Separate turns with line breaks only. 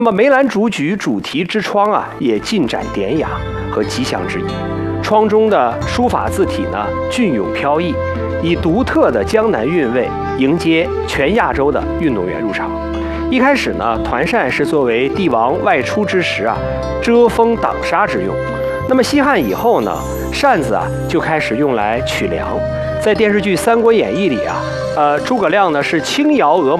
那么梅兰竹举主题之窗啊，也尽展典雅和吉祥之意。窗中的书法字体呢，隽永飘逸，以独特的江南韵味迎接全亚洲的运动员入场。一开始呢，团扇是作为帝王外出之时啊，遮风挡沙之用。那么西汉以后呢，扇子啊就开始用来取粮。在电视剧《三国演义》里啊，诸葛亮呢是轻摇鹅毛。